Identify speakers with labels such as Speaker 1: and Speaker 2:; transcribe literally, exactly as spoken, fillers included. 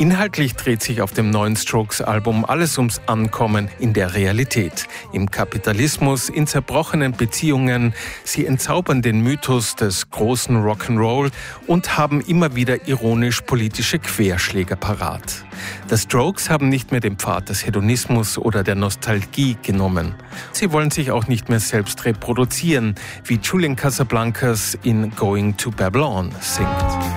Speaker 1: Inhaltlich dreht sich auf dem neuen Strokes-Album alles ums Ankommen in der Realität. Im Kapitalismus, in zerbrochenen Beziehungen. Sie entzaubern den Mythos des großen Rock'n'Roll und haben immer wieder ironisch politische Querschläger parat. The Strokes haben nicht mehr den Pfad des Hedonismus oder der Nostalgie genommen. Sie wollen sich auch nicht mehr selbst reproduzieren, wie Julian Casablancas in Going to Babylon singt.